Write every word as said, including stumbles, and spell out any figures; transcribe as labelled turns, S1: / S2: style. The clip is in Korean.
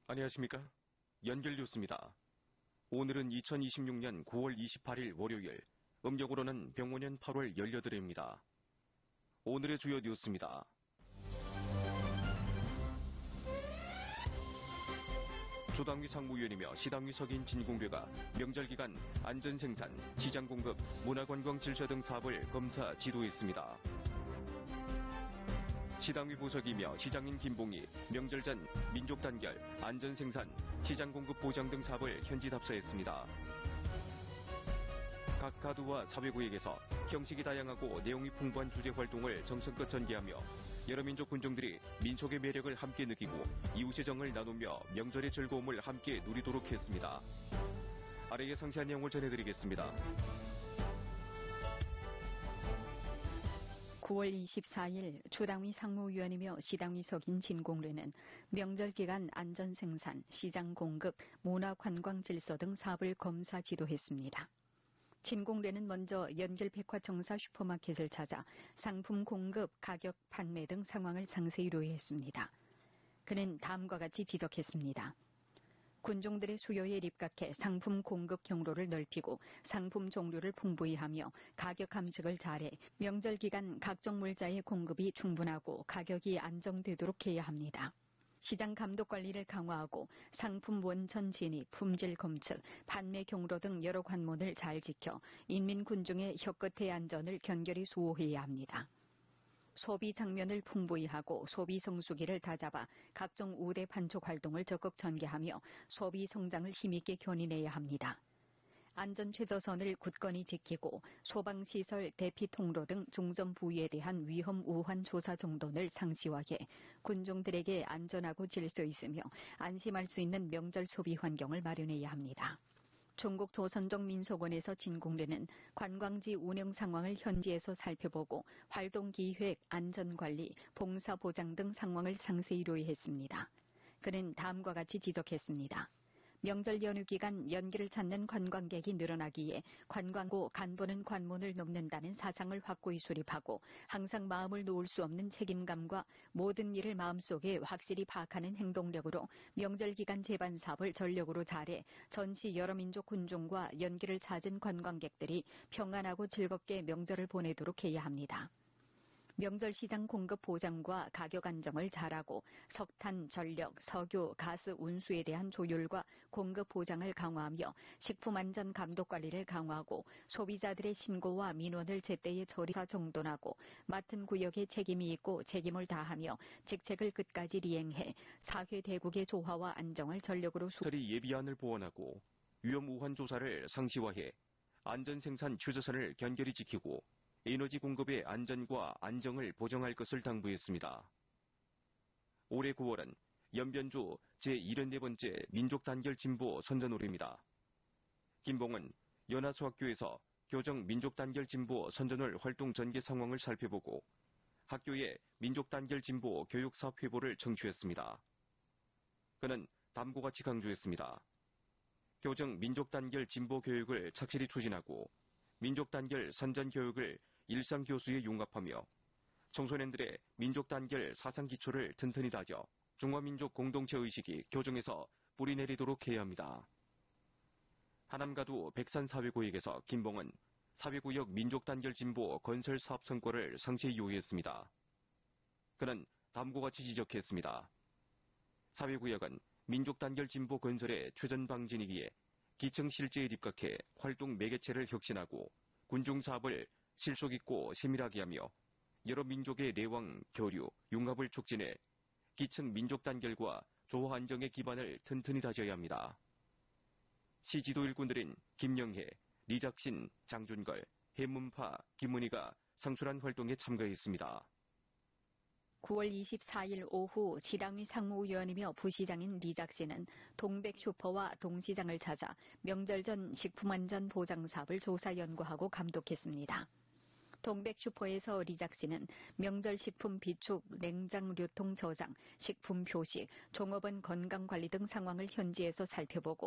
S1: 안녕하십니까? 연결 뉴스입니다. 오늘은 이천이십육 년 구월 이십팔일 월요일, 음력으로는 병오년 팔월 열여덟일입니다. 오늘의 주요 뉴스입니다. 조당위 상무위원이며 시당위 석인 진공배가 명절 기간 안전생산, 시장공급, 문화관광 질서 등 사업을 검사 지도했습니다. 시당위 부석이며 시장인 김봉이 명절 전 민족단결, 안전생산, 시장공급 보장 등 사업을 현지 답사했습니다. 각 가두와 사회구역에서 형식이 다양하고 내용이 풍부한 주제 활동을 정성껏 전개하며 여러 민족 군종들이 민속의 매력을 함께 느끼고 이웃의 정을 나누며 명절의 즐거움을 함께 누리도록 했습니다. 아래의 상세한 내용을 전해드리겠습니다.
S2: 구월 이십사일 조당위 상무위원이며 시당위 석인 진공래는 명절 기간 안전생산, 시장 공급, 문화관광 질서 등 사업을 검사 지도했습니다. 진공래는 먼저 연결백화점사 슈퍼마켓을 찾아 상품 공급, 가격, 판매 등 상황을 상세히 로했습니다. 그는 다음과 같이 지적했습니다. 군종들의 수요에 입각해 상품 공급 경로를 넓히고 상품 종류를 풍부히 하며 가격 감축을 잘해 명절 기간 각종 물자의 공급이 충분하고 가격이 안정되도록 해야 합니다. 시장 감독 관리를 강화하고 상품 원천 진입, 품질 검측, 판매 경로 등 여러 관문을 잘 지켜 인민 군중의 혀끝의 안전을 견결히 수호해야 합니다. 소비 장면을 풍부히 하고 소비 성수기를 다잡아 각종 우대 판촉 활동을 적극 전개하며 소비 성장을 힘있게 견인해야 합니다. 안전 최저선을 굳건히 지키고 소방시설, 대피 통로 등 중점 부위에 대한 위험 우환 조사 정돈을 상시화해 군종들에게 안전하고 질서 있으며 안심할 수 있는 명절 소비 환경을 마련해야 합니다. 중국 조선족 민속원에서 진공래는 관광지 운영 상황을 현지에서 살펴보고 활동기획, 안전관리, 봉사보장 등 상황을 상세히 로했습니다. 그는 다음과 같이 지적했습니다. 명절 연휴 기간 연기를 찾는 관광객이 늘어나기에 관광고 간부는 관문을 넘는다는 사상을 확고히 수립하고 항상 마음을 놓을 수 없는 책임감과 모든 일을 마음속에 확실히 파악하는 행동력으로 명절 기간 재반 사업을 전력으로 잘해 전시 여러 민족 군종과 연기를 찾은 관광객들이 평안하고 즐겁게 명절을 보내도록 해야 합니다. 명절 시장 공급 보장과 가격 안정을 잘하고 석탄, 전력, 석유, 가스 운수에 대한 조율과 공급 보장을 강화하며 식품 안전 감독 관리를 강화하고 소비자들의 신고와 민원을 제때에 처리하 정돈하고 맡은 구역에 책임이 있고 책임을 다하며 직책을 끝까지 이행해 사회 대국의 조화와 안정을 전력으로 수.
S1: 예비안을 보완하고 위험 우환 조사를 상시화해 안전 생산 최저선을 견결히 지키고 에너지 공급의 안전과 안정을 보장할 것을 당부했습니다. 올해 구월은 연변조 제칠십사번째 민족단결 진보 선전월입니다. 김봉은 연하수학교에서 교정 민족단결 진보 선전월 활동 전개 상황을 살펴보고 학교의 민족단결 진보 교육사업 회보를 청취했습니다. 그는 다음과 같이 강조했습니다. 교정 민족단결 진보 교육을 착실히 추진하고 민족단결 선전교육을 일상교수에 융합하며 청소년들의 민족단결 사상기초를 튼튼히 다져 중화민족 공동체의식이 교정에서 뿌리내리도록 해야 합니다. 하남가두 백산사회구역에서 김봉은 사회구역 민족단결 진보 건설 사업 성과를 상세히 요구했습니다. 그는 다음과 같이 지적했습니다. 사회구역은 민족단결 진보 건설의 최전방진이기에 기층 실제에 입각해 활동 매개체를 혁신하고 군중사업을 실속 있고 세밀하게 하며 여러 민족의 내왕, 교류, 융합을 촉진해 기층 민족단결과 조화 안정의 기반을 튼튼히 다져야 합니다. 시 지도 일꾼들인 김영혜, 리작신, 장준걸, 해문파, 김문희가 상술한 활동에 참가했습니다.
S2: 구월 이십사일 오후 시당위 상무위원이며 부시장인 리작씨는 동백슈퍼와 동시장을 찾아 명절 전 식품안전 보장 사업을 조사 연구하고 감독했습니다. 동백슈퍼에서 리작씨는 명절 식품 비축, 냉장 유통 저장, 식품 표식, 종업원 건강관리 등 상황을 현지에서 살펴보고